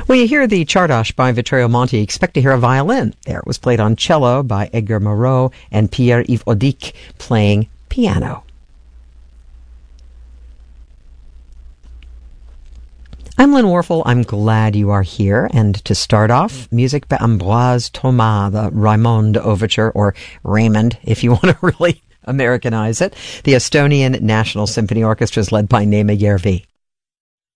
When you hear the Czardas by Vittorio Monti, expect to hear a violin. There, it was played on cello by Edgar Moreau and Pierre-Yves Audic playing piano. I'm Lynn Warfel. I'm glad you are here. And to start off, music by Ambroise Thomas, the Raymond Overture, or Raymond, if you want to really Americanize it. The Estonian National Symphony Orchestra is led by Neeme Järvi.